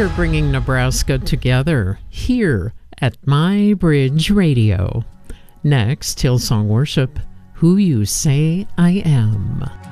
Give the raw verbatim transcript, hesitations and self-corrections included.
We're bringing Nebraska together here at My Bridge Radio. Next, Hillsong Worship, Who You Say I Am.